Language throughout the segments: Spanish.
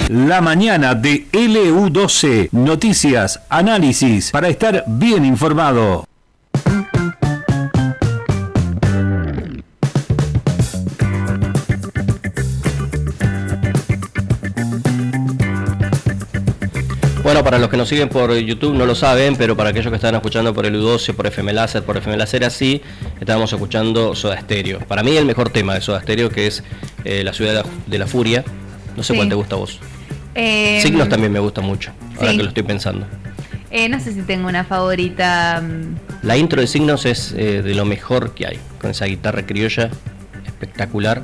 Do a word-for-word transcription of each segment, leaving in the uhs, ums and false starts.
La mañana de L U doce. Noticias, análisis, para estar bien informado. Bueno, para los que nos siguen por YouTube no lo saben, pero para aquellos que están escuchando por L U doce, por F M Láser, por F M Láser así, estábamos escuchando Soda Stereo. Para mí el mejor tema de Soda Stereo, que es eh, La Ciudad de la, de la Furia. No sé sí. cuál te gusta a vos. Eh, Signos también me gusta mucho, ahora sí. que lo estoy pensando. Eh, no sé si tengo una favorita. La intro de Signos es eh, de lo mejor que hay, con esa guitarra criolla espectacular.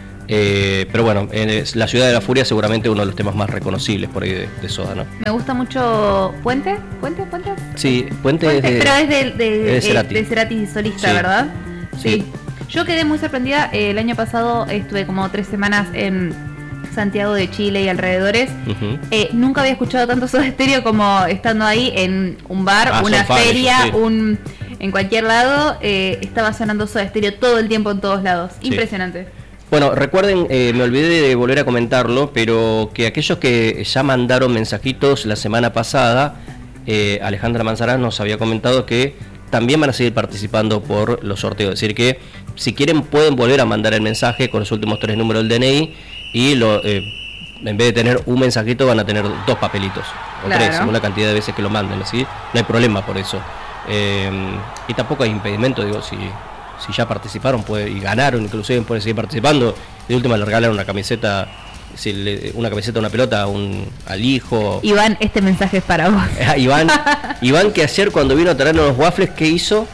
Eh, pero bueno, eh, La Ciudad de la Furia seguramente uno de los temas más reconocibles por ahí de, de Soda, ¿no? Me gusta mucho Puente, ¿Puente? ¿Puente? Sí, Puente, Puente es de, pero es de, de, de Cerati. de Cerati solista, Sí. ¿verdad? Sí. sí. Yo quedé muy sorprendida. Eh, el año pasado estuve como tres semanas en Santiago de Chile y alrededores. Uh-huh. Eh, nunca había escuchado tanto Soda Stereo como estando ahí en un bar, ah, una feria, fans, sí. un en cualquier lado. Eh, estaba sonando Soda Stereo todo el tiempo en todos lados. Sí. Impresionante. Bueno, recuerden, eh, me olvidé de volver a comentarlo, pero que aquellos que ya mandaron mensajitos la semana pasada, eh, Alejandra Manzarán nos había comentado que también van a seguir participando por los sorteos. Es decir que si quieren pueden volver a mandar el mensaje con los últimos tres números del D N I y lo, eh, en vez de tener un mensajito van a tener dos papelitos o claro. tres, según la cantidad de veces que lo manden, ¿sí? No hay problema por eso. Eh, y tampoco hay impedimento, digo, si... Si ya participaron puede, y ganaron, inclusive pueden seguir participando. De última le regalan una camiseta, si le, una camiseta, una pelota a un, al hijo. Iván, este mensaje es para vos. Iván, Iván que ayer cuando vino a traernos los waffles, ¿qué hizo?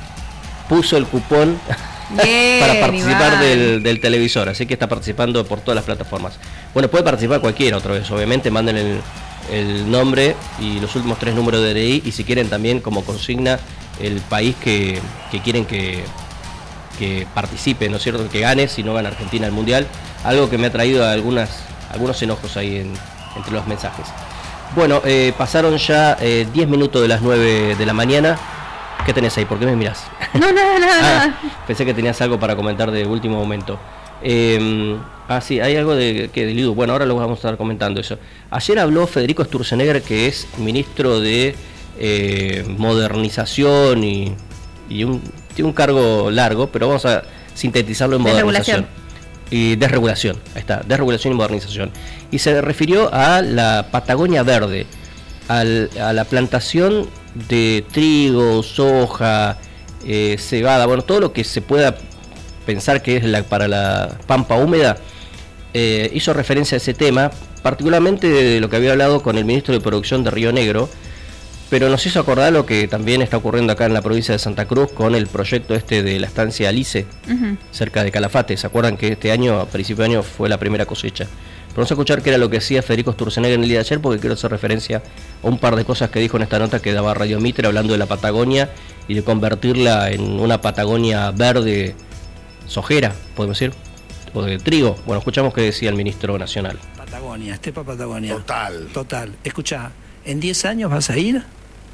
Puso el cupón Bien, para participar del, del televisor, así que está participando por todas las plataformas. Bueno, puede participar cualquiera otra vez, obviamente, manden el, el nombre y los últimos tres números de D N I y si quieren también como consigna el país que, que quieren que que participe, ¿no es cierto? Que gane, si no gana Argentina el Mundial, algo que me ha traído algunas, algunos enojos ahí en, entre los mensajes. Bueno, eh, pasaron ya eh, diez minutos de las nueve de la mañana. ¿Qué tenés ahí? ¿Por qué me mirás? No, nada, nada. ah, pensé que tenías algo para comentar de último momento. Eh, ah, sí, hay algo de que de L U. Bueno, ahora lo vamos a estar comentando eso. Ayer habló Federico Sturzenegger, que es ministro de eh, modernización y, y un... tiene un cargo largo, pero vamos a sintetizarlo en modernización y desregulación, ahí está, desregulación y modernización. Y se refirió a la Patagonia Verde, al, a la plantación de trigo, soja, eh, cebada, bueno, todo lo que se pueda pensar que es la, para la pampa húmeda. Eh, hizo referencia a ese tema, particularmente de lo que había hablado con el ministro de Producción de Río Negro, pero nos hizo acordar lo que también está ocurriendo acá en la provincia de Santa Cruz con el proyecto este de la estancia Alice, uh-huh. cerca de Calafate. ¿Se acuerdan que este año, a principio de año, fue la primera cosecha? Pero vamos a escuchar qué era lo que decía Federico Sturzenegger en el día de ayer, porque quiero hacer referencia a un par de cosas que dijo en esta nota que daba Radio Mitre, hablando de la Patagonia y de convertirla en una Patagonia verde sojera, podemos decir, o de trigo. Bueno, escuchamos qué decía el ministro nacional. Patagonia, estepa Patagonia. Total. Total. Escuchá, ¿en diez años vas a ir?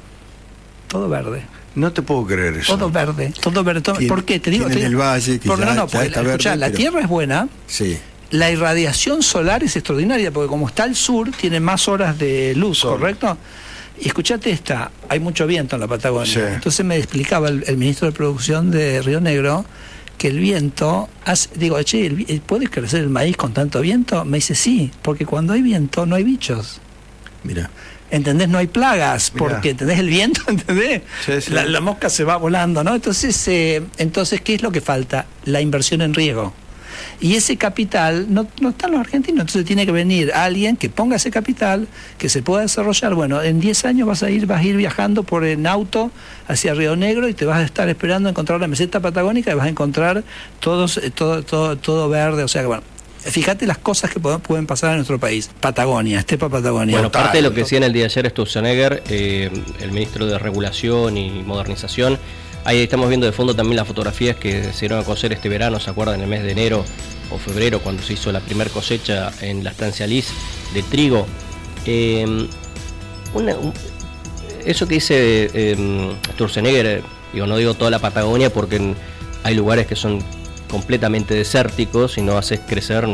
Todo verde. No te puedo creer eso. Todo verde, todo verde. Todo, ¿por qué? Te digo, en el valle, que porque ya, no, no, ya porque, está escuchá, verde, la pero... tierra es buena. Sí. La irradiación solar es extraordinaria, porque como está al sur, tiene más horas de luz, Sol. ¿Correcto? Y escuchate esta, hay mucho viento en la Patagonia. Sí. Entonces me explicaba el, el ministro de Producción de Río Negro que el viento, hace, digo, che, el, ¿puede crecer el maíz con tanto viento? Me dice, sí, porque cuando hay viento no hay bichos. Mira. ¿Entendés? No hay plagas, Mirá. porque, ¿entendés? El viento, ¿entendés? Sí, sí. La, la mosca se va volando, ¿no? Entonces, eh, entonces, ¿qué es lo que falta? La inversión en riego. Y ese capital no, no está en los argentinos, entonces tiene que venir alguien que ponga ese capital, que se pueda desarrollar. Bueno, en diez años vas a ir, vas a ir viajando por en auto hacia Río Negro y te vas a estar esperando a encontrar la meseta patagónica y vas a encontrar todos, todo, todo, todo verde, o sea que bueno. Fíjate las cosas que pueden pasar en nuestro país. Patagonia, estepa Patagonia. Bueno, parte de lo que decía en el día de ayer Sturzenegger, eh, el ministro de Regulación y Modernización, ahí estamos viendo de fondo también las fotografías que se dieron a conocer este verano, ¿se acuerdan? En el mes de enero o febrero, cuando se hizo la primera cosecha en la estancia Liz de trigo. Eh, una, un, eso que dice eh, Sturzenegger, digo, no digo toda la Patagonia porque hay lugares que son completamente desérticos y no haces crecer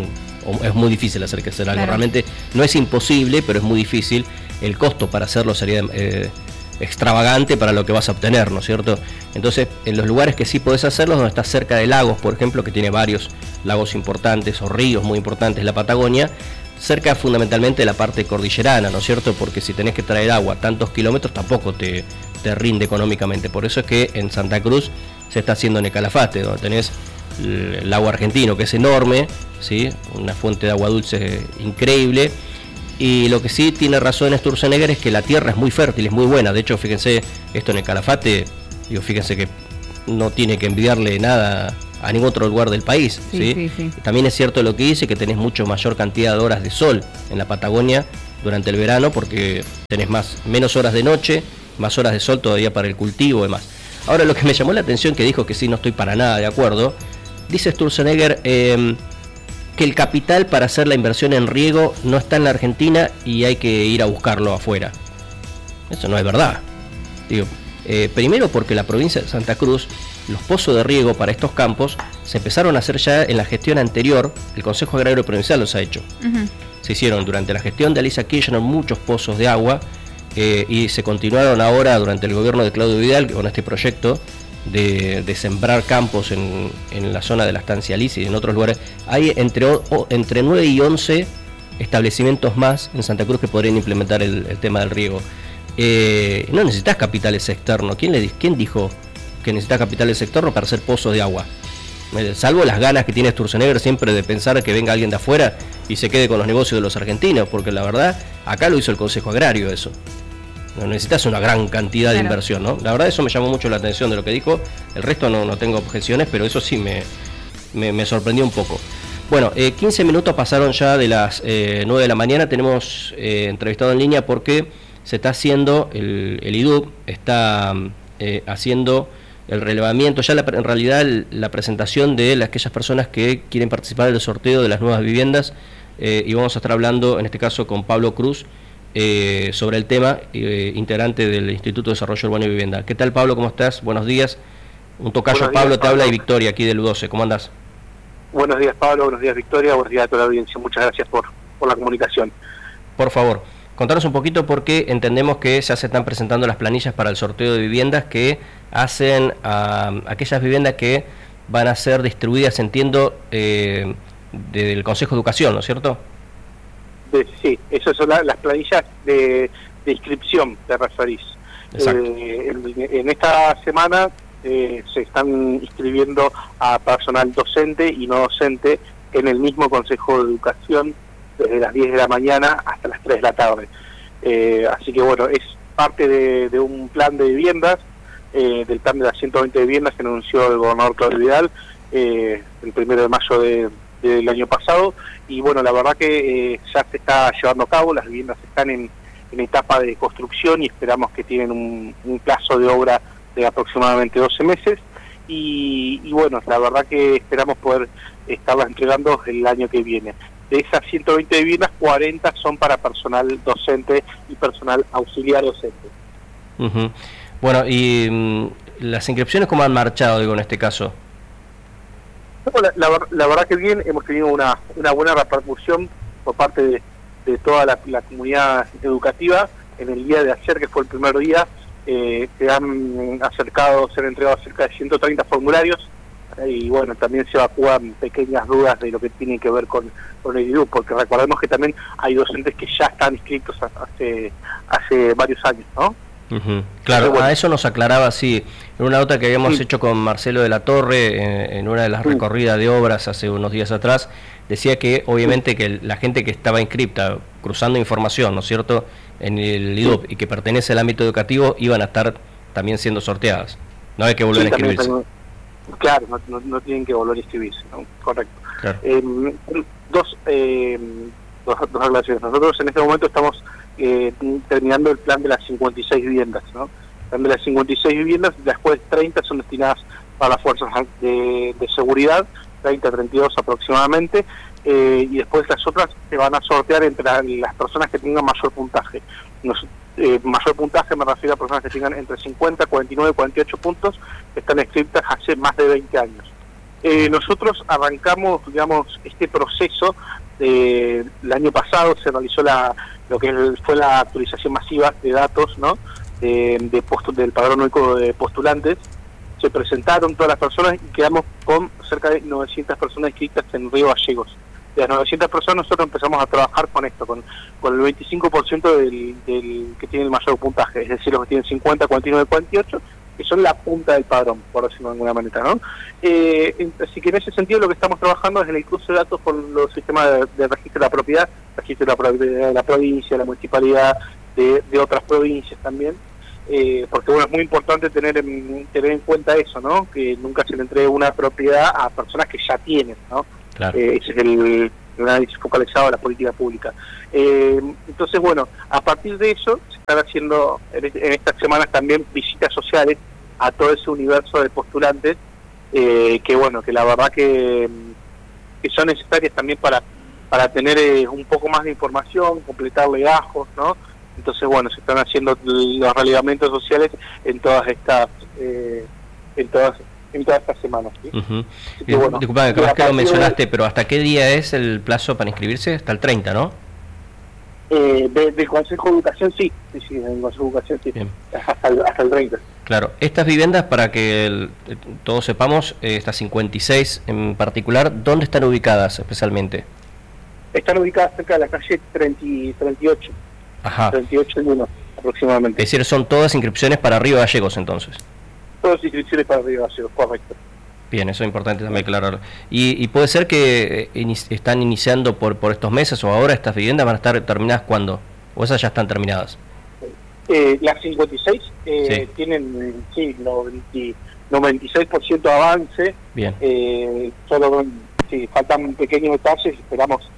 o es muy difícil hacer crecer algo. Claro. Realmente no es imposible, pero es muy difícil. El costo para hacerlo sería eh, extravagante para lo que vas a obtener, ¿no es cierto? Entonces, en los lugares que sí podés hacerlo, donde estás cerca de lagos, por ejemplo, que tiene varios lagos importantes o ríos muy importantes, la Patagonia, cerca fundamentalmente de la parte cordillerana, ¿no es cierto? Porque si tenés que traer agua tantos kilómetros, tampoco te, te rinde económicamente. Por eso es que en Santa Cruz se está haciendo en el Calafate, donde tenés el lago argentino, que es enorme, ¿sí? Una fuente de agua dulce increíble. Y lo que sí tiene razón Sturzenegger es que la tierra es muy fértil, es muy buena. De hecho, fíjense, esto en el Calafate, digo, fíjense que no tiene que envidiarle nada a ningún otro lugar del país, ¿sí? Sí, sí, sí. También es cierto lo que dice, que tenés mucho mayor cantidad de horas de sol en la Patagonia durante el verano, porque tenés más, menos horas de noche, más horas de sol todavía para el cultivo y demás. Ahora, lo que me llamó la atención, que dijo que sí, no estoy para nada de acuerdo, dice Sturzenegger eh, que el capital para hacer la inversión en riego no está en la Argentina y hay que ir a buscarlo afuera. Eso no es verdad. Digo, eh, primero porque la provincia de Santa Cruz, los pozos de riego para estos campos se empezaron a hacer ya en la gestión anterior. El Consejo Agrario Provincial los ha hecho. Uh-huh. Se hicieron durante la gestión de Alisa Kirchner muchos pozos de agua eh, y se continuaron ahora durante el gobierno de Claudio Vidal con este proyecto de, de sembrar campos en, en la zona de la estancia Alisa y en otros lugares. Hay entre, o, entre nueve y once establecimientos más en Santa Cruz que podrían implementar el, el tema del riego. Eh, no necesitas capitales externos. ¿Quién, le, ¿Quién dijo que necesitas capitales externos para hacer pozos de agua? Salvo las ganas que tiene Sturzenegger siempre de pensar que venga alguien de afuera y se quede con los negocios de los argentinos, porque la verdad, acá lo hizo el Consejo Agrario eso. No necesitas una gran cantidad claro. de inversión, ¿no? La verdad eso me llamó mucho la atención de lo que dijo. El resto no, no tengo objeciones, pero eso sí me, me, me sorprendió un poco. Bueno, eh, quince minutos pasaron ya de las eh, nueve de la mañana. Tenemos eh, entrevistado en línea porque se está haciendo, el, el I D U B está eh, haciendo el relevamiento, ya la, en realidad el, la presentación de las, aquellas personas que quieren participar del sorteo de las nuevas viviendas, eh, y vamos a estar hablando en este caso con Pablo Cruz eh, sobre el tema, eh, integrante del Instituto de Desarrollo Urbano y Vivienda. ¿Qué tal, Pablo? ¿Cómo estás? Buenos días. Un tocayo, días, Pablo, te Pablo. Habla y Victoria aquí del U doce. ¿Cómo andás? Buenos días, Pablo. Buenos días, Victoria. Buenos días a toda la audiencia. Muchas gracias por, por la comunicación. Por favor, contanos un poquito porque entendemos que ya se están presentando las planillas para el sorteo de viviendas que hacen a uh, aquellas viviendas que van a ser distribuidas, entiendo, eh, del Consejo de Educación, ¿no es cierto? De, sí, esas son la, las planillas de, de inscripción, te referís. Eh, en, en esta semana eh, se están inscribiendo a personal docente y no docente en el mismo Consejo de Educación desde las diez de la mañana hasta las tres de la tarde. Eh, así que bueno, es parte de, de un plan de viviendas, eh, del plan de las ciento veinte viviendas que anunció el gobernador Claudio Vidal eh, el primero de mayo de, del año pasado, y bueno, la verdad que eh, ya se está llevando a cabo, las viviendas están en, en etapa de construcción y esperamos que tienen un, un plazo de obra de aproximadamente doce meses, y, y bueno, la verdad que esperamos poder estarlas entregando el año que viene. De esas ciento veinte viviendas, cuarenta son para personal docente y personal auxiliar docente. Uh-huh. Bueno, y um, las inscripciones, ¿cómo han marchado, digo, en este caso? No, la, la, la verdad que bien, hemos tenido una, una buena repercusión por parte de, de toda la, la comunidad educativa. En el día de ayer, que fue el primer día, eh, se han acercado, se han entregado cerca de ciento treinta formularios, y bueno, también se evacúan pequeñas dudas de lo que tiene que ver con, con el I D U, porque recordemos que también hay docentes que ya están inscritos hace, hace varios años, ¿no? Uh-huh. Claro, bueno, a eso nos aclaraba, sí, en una nota que habíamos sí. hecho con Marcelo de la Torre, en, en una de las sí. recorridas de obras hace unos días atrás, decía que obviamente sí. que la gente que estaba inscripta, cruzando información, ¿no es cierto?, en el I D U P sí. y que pertenece al ámbito educativo, iban a estar también siendo sorteadas, no hay que volver sí, a inscribirse. También, Claro, no, no, no tienen que volver a inscribirse, ¿no? Correcto. Claro. Eh, dos, eh, dos, dos aclaraciones. Nosotros en este momento estamos eh, terminando el plan de las cincuenta y seis viviendas, ¿no? El plan de las cincuenta y seis viviendas, después treinta son destinadas para las fuerzas de, de seguridad, treinta, treinta y dos aproximadamente, eh, y después las otras se van a sortear entre las personas que tengan mayor puntaje. Nos, Eh, mayor puntaje me refiero a personas que tengan entre cincuenta, cuarenta y nueve, cuarenta y ocho puntos, que están inscritas hace más de veinte años. Eh, nosotros arrancamos, digamos, este proceso Eh, el año pasado se realizó la lo que fue la actualización masiva de datos, ¿no? de, de postu, del padrón único de postulantes. Se presentaron todas las personas y quedamos con cerca de novecientas personas inscritas en Río Gallegos. De las novecientas personas nosotros empezamos a trabajar con esto, con, con el veinticinco por ciento del, del que tiene el mayor puntaje, es decir, los que tienen cincuenta, cuarenta y nueve, cuarenta y ocho, que son la punta del padrón, por decirlo de alguna manera, ¿no? Eh, así que en ese sentido lo que estamos trabajando es en el cruce de datos con los sistemas de, de registro de la propiedad, registro de la propiedad de la provincia, de la municipalidad, de, de otras provincias también, eh, porque bueno, es muy importante tener en, tener en cuenta eso, ¿no? Que nunca se le entregue una propiedad a personas que ya tienen, ¿no? Claro. Eh, ese es el, el análisis focalizado a la política pública. Eh, entonces, bueno, a partir de eso se están haciendo en, en estas semanas también visitas sociales a todo ese universo de postulantes, eh, que bueno, que la verdad que, que son necesarias también para para tener eh, un poco más de información, completar legajos, ¿no? Entonces, bueno, se están haciendo los relevamientos sociales en todas estas eh, en todas en todas estas semanas, ¿sí? Uh-huh. que, bueno, disculpa, capaz que lo mencionaste, de, pero ¿hasta qué día es el plazo para inscribirse? Hasta el treinta, ¿no? Eh, de, del Consejo de Educación, sí, sí, sí, del Consejo de Educación, sí, hasta el, hasta el treinta. Claro, estas viviendas, para que el, todos sepamos, eh, estas cincuenta y seis en particular, ¿dónde están ubicadas especialmente? Están ubicadas cerca de la calle treinta y ocho. Ajá. treinta y ocho y uno, aproximadamente. Es decir, son todas inscripciones para Río Gallegos, entonces. Todas inscripciones para Río Gallegos, correcto. Bien, eso es importante también aclarar. ¿Y, y puede ser que in, están iniciando por por estos meses o ahora estas viviendas van a estar terminadas cuándo? ¿O esas ya están terminadas? Eh, las cincuenta y seis eh, sí. tienen, sí, noventa y seis por ciento de avance. Bien. Eh, solo sí, faltan pequeños detalles y esperamos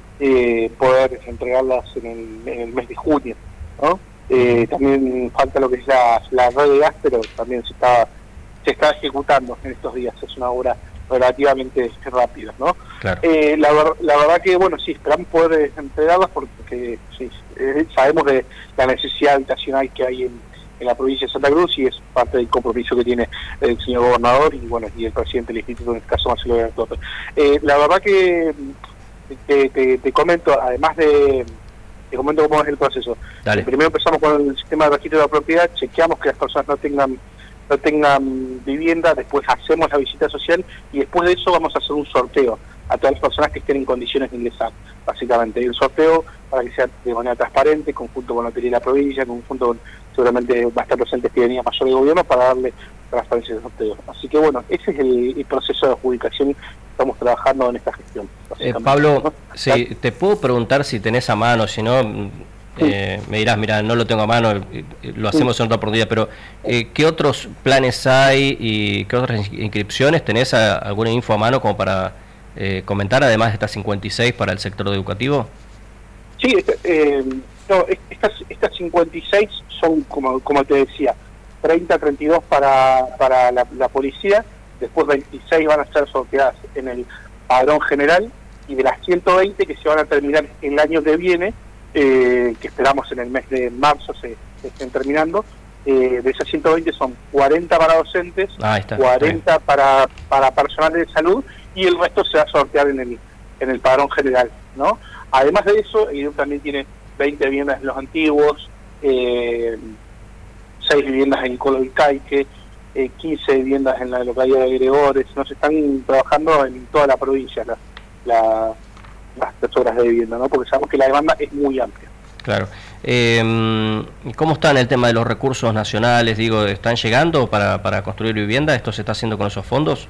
eh, poder entregarlas en el, en el mes de junio, ¿no? Eh, también falta lo que es la, la red de gas, pero también se está se está ejecutando en estos días, es una obra relativamente rápida, ¿no? Claro. Eh, la, la verdad que, bueno, sí, esperamos poder entregarlas porque sí, eh, sabemos de la necesidad habitacional que hay en, en la provincia de Santa Cruz y es parte del compromiso que tiene el señor gobernador y, bueno, y el presidente del instituto, en este caso Marcelo Bertotto. Eh, la verdad que te, te, te comento, además de... Te comento cómo es el proceso. Dale. Primero empezamos con el sistema de registro de la propiedad, chequeamos que las personas no tengan no tengan vivienda, después hacemos la visita social y después de eso vamos a hacer un sorteo a todas las personas que estén en condiciones de ingresar, básicamente. El sorteo para que sea de manera transparente, conjunto con la Lotería de la Provincia, conjunto con, seguramente va a estar presente Epidemia Mayor de Gobierno para darle transparencia al sorteo. Así que bueno, ese es el, el proceso de adjudicación que estamos trabajando en esta gestión. Eh, Pablo, ¿no? Sí, te puedo preguntar si tenés a mano, si no... Eh, me dirás, mira, no lo tengo a mano, lo hacemos en otra oportunidad, pero eh, ¿qué otros planes hay y qué otras inscripciones? ¿Tenés a, alguna info a mano como para eh, comentar, además de estas cincuenta y seis para el sector educativo? Sí, eh, no, estas, estas cincuenta y seis son, como, como te decía, treinta, treinta y dos para, para la, la policía, después veintiséis van a ser sorteadas en el padrón general y de las ciento veinte que se van a terminar el año que viene, Eh, que esperamos en el mes de marzo se, se estén terminando, eh, de esas ciento veinte son cuarenta para docentes, ah, está, cuarenta para, para personal de salud y el resto se va a sortear en el en el padrón general, ¿no? Además de eso, el I D U también tiene veinte viviendas en los antiguos, eh, seis viviendas en Colo del Caique, eh, quince viviendas en la localidad de Gregores. Nos están trabajando en toda la provincia la, la las personas de vivienda, ¿no? Porque sabemos que la demanda es muy amplia. Claro. Eh, ¿Cómo está en el tema de los recursos nacionales? Digo, ¿están llegando para, para construir vivienda? ¿Esto se está haciendo con esos fondos?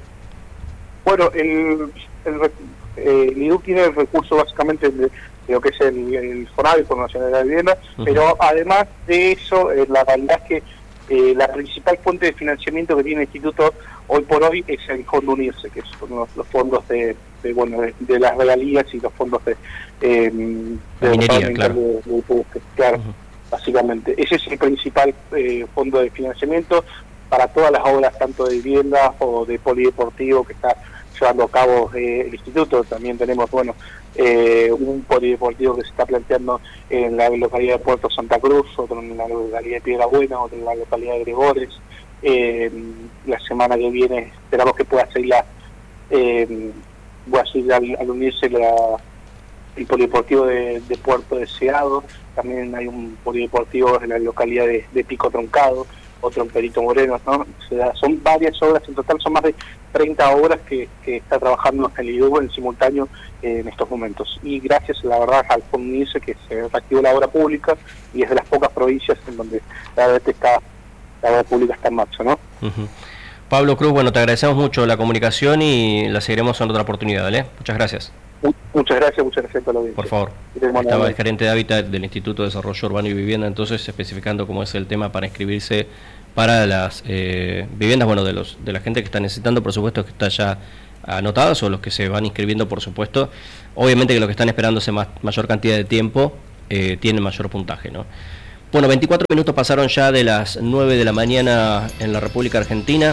Bueno, el, el, eh, el I D U tiene el recurso básicamente de, de lo que es el, el FONAVI, Fondo Nacional de la Vivienda, uh-huh. Pero además de eso, eh, la realidad es que eh, la principal fuente de financiamiento que tiene el Instituto hoy por hoy es el Fondo Unirse, que son los, los fondos de, de bueno de, de las regalías y los fondos de, eh, de minería, claro. De, de, de, de, claro, uh-huh. Básicamente. Ese es el principal eh, fondo de financiamiento para todas las obras, tanto de vivienda o de polideportivo que está llevando a cabo eh, el Instituto. También tenemos, bueno, eh, un polideportivo que se está planteando en la localidad de Puerto Santa Cruz, otro en la localidad de Piedra Buena, otro en la localidad de Gregores. Eh, la semana que viene esperamos que pueda seguir la, eh, voy a seguir al, al unirse la, el polideportivo de, de Puerto Deseado, también hay un polideportivo en la localidad de, de Pico Troncado, otro en Perito Moreno, ¿no? O sea, son varias obras, en total son más de treinta obras que, que está trabajando el I D U B en simultáneo eh, en estos momentos. Y gracias, la verdad, al FONDINSE que se reactivó la obra pública y es de las pocas provincias en donde la, está, la obra pública está en marcha, ¿no? Uh-huh. Pablo Cruz, bueno, te agradecemos mucho la comunicación y la seguiremos en otra oportunidad, ¿vale? Muchas gracias. Muchas gracias, muchas gracias por la audiencia. Por favor. Estaba el gerente de Hábitat del Instituto de Desarrollo Urbano y Vivienda, entonces especificando cómo es el tema para inscribirse para las eh, viviendas, bueno, de los de la gente que está necesitando, por supuesto, que está ya anotadas, o los que se van inscribiendo, por supuesto. Obviamente que los que están esperándose más, mayor cantidad de tiempo eh, tienen mayor puntaje, ¿no? Bueno, veinticuatro minutos pasaron ya de las nueve de la mañana en la República Argentina.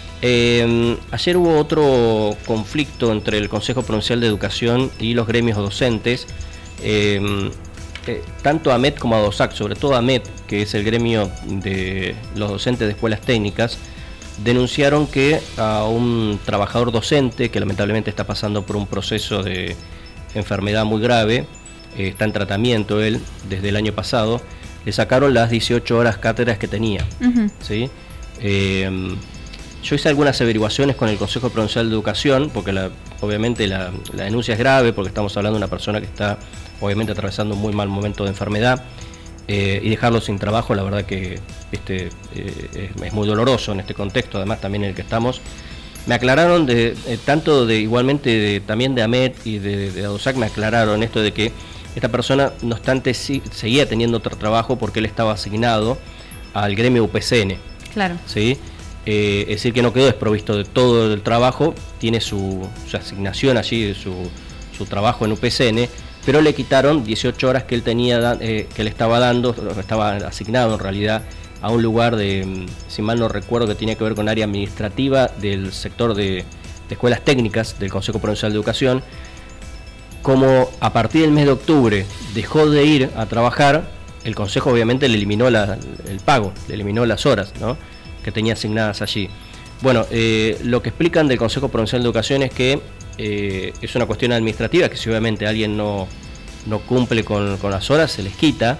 Eh, ayer hubo otro conflicto entre el Consejo Provincial de Educación y los gremios docentes. Eh, eh, tanto AMET como ADOSAC, sobre todo AMET, que es el gremio de los docentes de escuelas técnicas, denunciaron que a un trabajador docente que lamentablemente está pasando por un proceso de enfermedad muy grave, eh, está en tratamiento él desde el año pasado, le sacaron las dieciocho horas cátedras que tenía. Uh-huh. ¿Sí? Eh, yo hice algunas averiguaciones con el Consejo Provincial de Educación, porque la, obviamente la, la denuncia es grave, porque estamos hablando de una persona que está obviamente atravesando un muy mal momento de enfermedad, eh, y dejarlo sin trabajo, la verdad que este, eh, es, es muy doloroso en este contexto, además también en el que estamos. Me aclararon, de eh, tanto de igualmente de, también de AMET y de, de ADOSAC, me aclararon esto de que esta persona, no obstante, sí, seguía teniendo otro trabajo porque él estaba asignado al gremio U P C N. Claro. ¿Sí? Eh, es decir, que no quedó desprovisto de todo el trabajo, tiene su, su asignación allí, su, su trabajo en U P C N, pero le quitaron dieciocho horas que él tenía, eh, que le estaba dando, estaba asignado en realidad a un lugar de, si mal no recuerdo, que tiene que ver con área administrativa del sector de, de escuelas técnicas del Consejo Provincial de Educación. Como a partir del mes de octubre dejó de ir a trabajar, el Consejo obviamente le eliminó la, el pago, le eliminó las horas, ¿no?, que tenía asignadas allí. Bueno, eh, lo que explican del Consejo Provincial de Educación es que eh, es una cuestión administrativa, que si obviamente alguien no, no cumple con, con las horas, se les quita,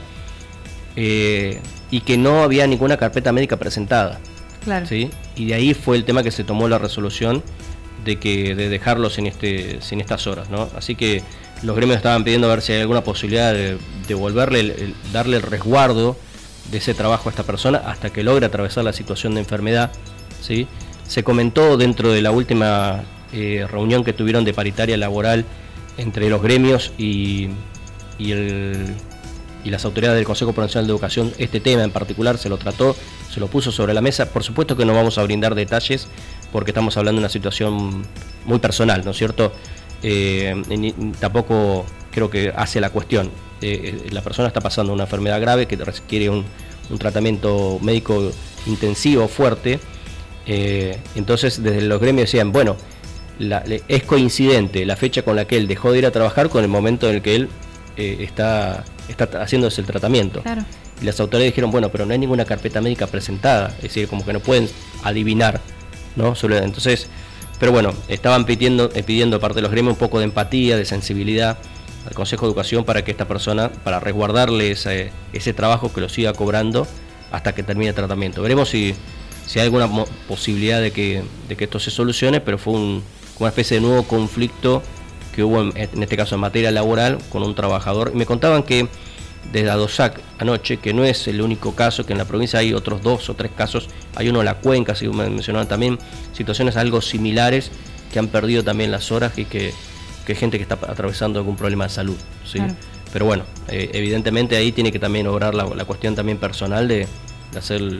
eh, y que no había ninguna carpeta médica presentada. Claro. ¿Sí? Y de ahí fue el tema que se tomó la resolución de que de dejarlos sin este sin estas horas, ¿no? Así que los gremios estaban pidiendo a ver si hay alguna posibilidad de devolverle, el, el, darle el resguardo de ese trabajo a esta persona hasta que logre atravesar la situación de enfermedad, ¿sí? Se comentó dentro de la última eh, reunión que tuvieron de paritaria laboral entre los gremios y, y, el, y las autoridades del Consejo Provincial de Educación, este tema en particular se lo trató, se lo puso sobre la mesa. Por supuesto que no vamos a brindar detalles porque estamos hablando de una situación muy personal, ¿no es cierto? Eh, ni, tampoco creo que hace la cuestión. Eh, la persona está pasando una enfermedad grave que requiere un, un tratamiento médico intensivo, fuerte. Eh, entonces, desde los gremios decían, bueno, la, es coincidente la fecha con la que él dejó de ir a trabajar con el momento en el que él eh, está, está haciéndose el tratamiento. Claro. Y las autoridades dijeron, bueno, pero no hay ninguna carpeta médica presentada, es decir, como que no pueden adivinar, ¿no? Entonces, pero bueno, estaban pidiendo, pidiendo parte de los gremios un poco de empatía, de sensibilidad al Consejo de Educación para que esta persona, para resguardarle ese, ese trabajo, que lo siga cobrando hasta que termine el tratamiento. Veremos si, si hay alguna posibilidad de que, de que esto se solucione, pero fue un, una especie de nuevo conflicto que hubo en, en este caso en materia laboral con un trabajador. Y me contaban que desde ADOSAC anoche, que no es el único caso, que en la provincia hay otros dos o tres casos, hay uno en la Cuenca, así me mencionaban también, situaciones algo similares, que han perdido también las horas y que, que hay gente que está atravesando algún problema de salud, ¿sí? Claro. Pero bueno, eh, evidentemente ahí tiene que también obrar la, la cuestión también personal de, de hacer el,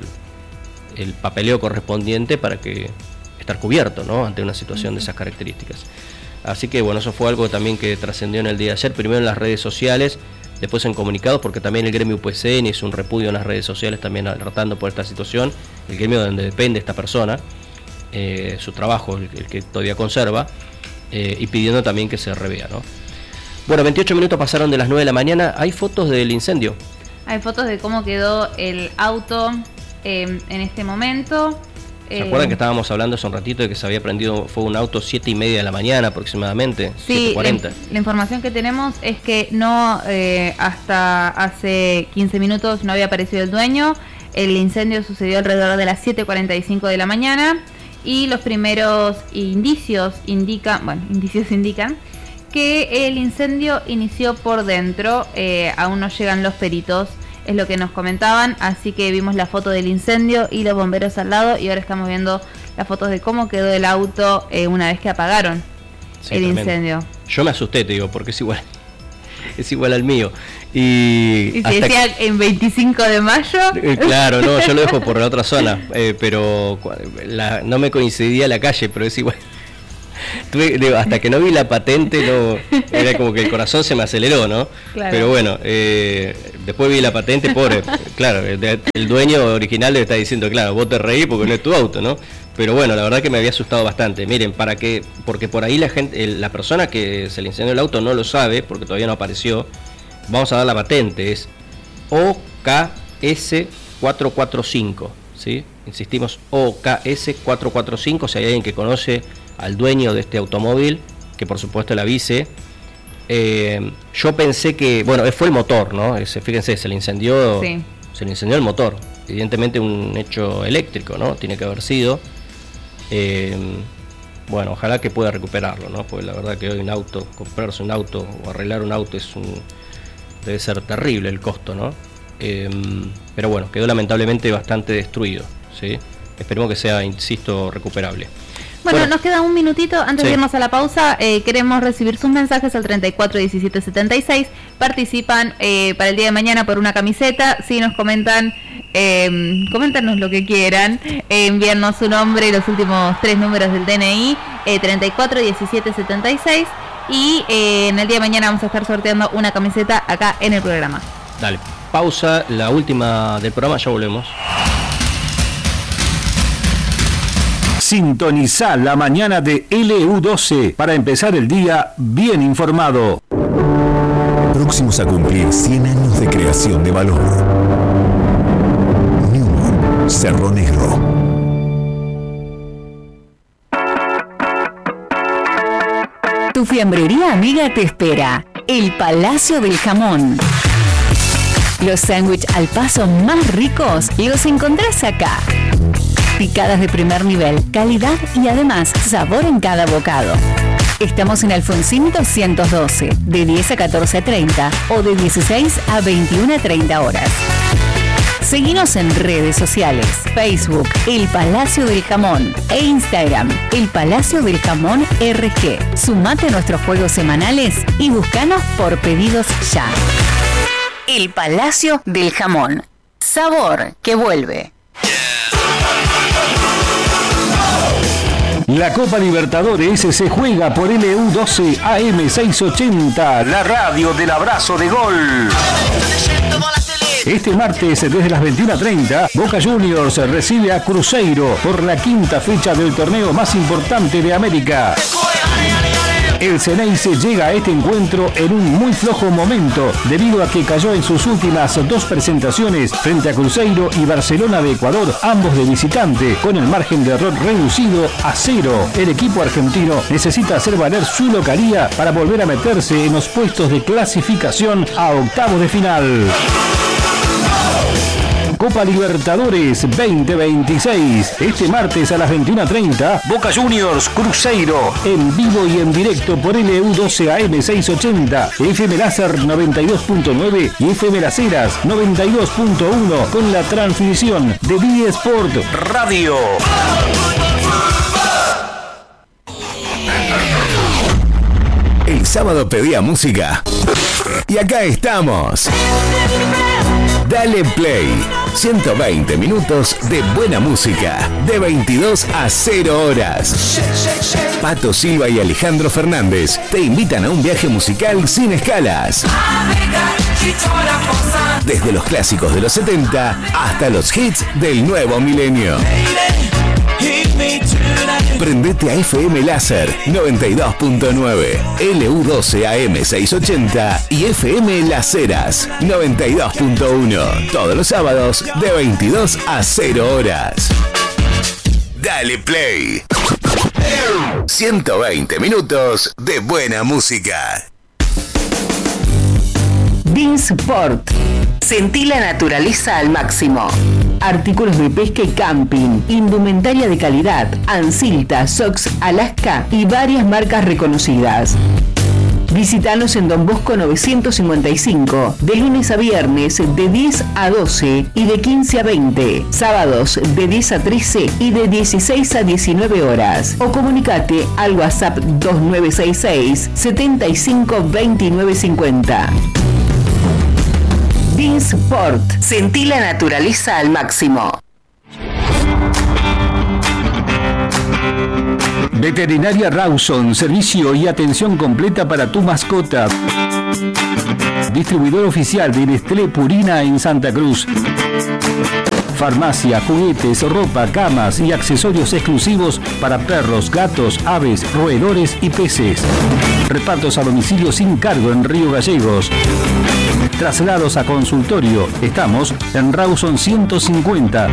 el papeleo correspondiente para que estar cubierto, ¿no?, ante una situación uh-huh. de esas características. Así que bueno, eso fue algo también que trascendió en el día de ayer, primero en las redes sociales, después en comunicados, porque también el gremio U P C N hizo un repudio en las redes sociales también alertando por esta situación, el gremio donde depende esta persona, eh, su trabajo, el, el que todavía conserva, eh, y pidiendo también que se revea, ¿no? Bueno, veintiocho minutos pasaron de las nueve de la mañana, ¿hay fotos del incendio? Hay fotos de cómo quedó el auto eh, en este momento. ¿Se eh, acuerdan que estábamos hablando hace un ratito de que se había prendido fuego un auto siete y media de la mañana aproximadamente? Sí, siete cuarenta. La, la información que tenemos es que no, eh, hasta hace quince minutos no había aparecido el dueño. El incendio sucedió alrededor de las siete cuarenta y cinco de la mañana y los primeros indicios indican, bueno, indicios indican que el incendio inició por dentro. Eh, aún no llegan los peritos, es lo que nos comentaban, así que vimos la foto del incendio y los bomberos al lado y ahora estamos viendo las fotos de cómo quedó el auto eh, una vez que apagaron sí, el tremendo. incendio. Yo me asusté, te digo, porque es igual, es igual al mío. Y, ¿Y si decía que, en veinticinco de mayo? Eh, claro, no, yo lo dejo por la otra zona, eh, pero la, no me coincidía la calle, pero es igual. Tuve, digo, hasta que no vi la patente, no, era como que el corazón se me aceleró, ¿no? Claro. Pero bueno, eh, después vi la patente, pobre, claro, el, el dueño original le está diciendo, claro, vos te reí porque no es tu auto, ¿no? Pero bueno, la verdad que me había asustado bastante. Miren, para que, porque por ahí la gente, el, la persona que se le incendió el auto no lo sabe, porque todavía no apareció. Vamos a dar la patente, es O K S cuatro cuatro cinco, ¿sí? Insistimos, O K S cuatro cuatro cinco, si hay alguien que conoce al dueño de este automóvil, que por supuesto le avise. Eh, yo pensé que, bueno, fue el motor, ¿no? Ese, fíjense, se le incendió, sí. se le incendió el motor. Evidentemente un hecho eléctrico, ¿no? Tiene que haber sido. Eh, bueno, ojalá que pueda recuperarlo, ¿no? Porque la verdad que hoy un auto, comprarse un auto o arreglar un auto es un, debe ser terrible el costo, ¿no? Eh, pero bueno, quedó lamentablemente bastante destruido, ¿sí? Esperemos que sea, insisto, recuperable. Bueno, bueno, nos queda un minutito antes sí. de irnos a la pausa. Eh, queremos recibir sus mensajes al treinta y cuatro diecisiete setenta y seis. Participan eh, para el día de mañana por una camiseta. Si nos comentan, eh, coméntanos lo que quieran. Eh, envíanos su nombre y los últimos tres números del D N I. Eh, treinta y cuatro diecisiete setenta y seis. Y eh, en el día de mañana vamos a estar sorteando una camiseta acá en el programa. Dale, pausa, la última del programa, ya volvemos. Sintonizá la mañana de L U doce para empezar el día bien informado. Próximos a cumplir cien años de creación de valor. Newmont, Cerro Negro. Tu fiambrería amiga te espera. El Palacio del Jamón. Los sándwiches al paso más ricos los encontrás acá. Picadas de primer nivel, calidad y además sabor en cada bocado. Estamos en Alfonsín doscientos doce, de diez a catorce treinta o de dieciséis a veintiuna treinta horas. Seguinos en redes sociales, Facebook, El Palacio del Jamón e Instagram, El Palacio del Jamón R G. Sumate a nuestros juegos semanales y búscanos por pedidos ya. El Palacio del Jamón. Sabor que vuelve. La Copa Libertadores se juega por L U doce A M seiscientos ochenta, la radio del abrazo de gol. Este martes, desde las veintiuna treinta, Boca Juniors recibe a Cruzeiro por la quinta fecha del torneo más importante de América. El Ceneice llega a este encuentro en un muy flojo momento, debido a que cayó en sus últimas dos presentaciones frente a Cruzeiro y Barcelona de Ecuador, ambos de visitante, con el margen de error reducido a cero. El equipo argentino necesita hacer valer su localía para volver a meterse en los puestos de clasificación a octavos de final. Copa Libertadores veinte veintiséis. Este martes a las veintiuna treinta, Boca Juniors Cruzeiro, en vivo y en directo por L U doce A M seiscientos ochenta, F M Láser noventa y dos punto nueve y F M Las Heras noventa y dos punto uno, con la transmisión de B Sport Radio. El sábado pedía música y acá estamos. Dale Play, ciento veinte minutos de buena música, de veintidós a cero horas. Pato Silva y Alejandro Fernández te invitan a un viaje musical sin escalas. Desde los clásicos de los setenta hasta los hits del nuevo milenio. Prendete a F M Láser noventa y dos punto nueve, L U doce A M seiscientos ochenta y F M Las Heras noventa y dos punto uno. Todos los sábados de veintidós a cero horas. Dale Play. ciento veinte minutos de buena música. Beansport. Sentí la naturaleza al máximo. Artículos de pesca y camping, indumentaria de calidad, Ansilta, Sox, Alaska y varias marcas reconocidas. Visítanos en Don Bosco novecientos cincuenta y cinco, de lunes a viernes de diez a doce y de quince a veinte, sábados de diez a trece y de dieciséis a diecinueve horas. O comunicate al WhatsApp dos nueve seis seis, setenta y cinco, veintinueve cincuenta. Beansport. Sentí la naturaleza al máximo. Veterinaria Rawson, servicio y atención completa para tu mascota. Distribuidor oficial de Nestlé Purina en Santa Cruz. Farmacia, juguetes, ropa, camas y accesorios exclusivos para perros, gatos, aves, roedores y peces. Repartos a domicilio sin cargo en Río Gallegos. Traslados a consultorio. Estamos en Rawson ciento cincuenta.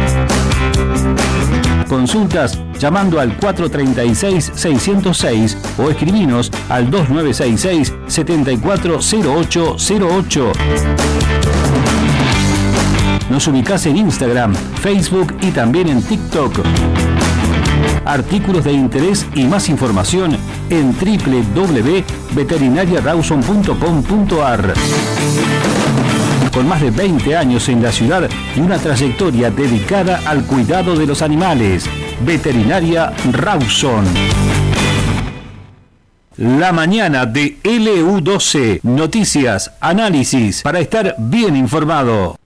Consultas llamando al cuatro tres seis, seis cero seis o escribinos al dos nueve seis seis, siete cuatro cero ocho cero ocho. Nos ubicás en Instagram, Facebook y también en TikTok. Artículos de interés y más información en doble u doble u doble u punto veterinaria rawson punto com punto a r. Con más de veinte años en la ciudad y una trayectoria dedicada al cuidado de los animales. Veterinaria Rawson. La mañana de L U doce. Noticias, análisis para estar bien informado.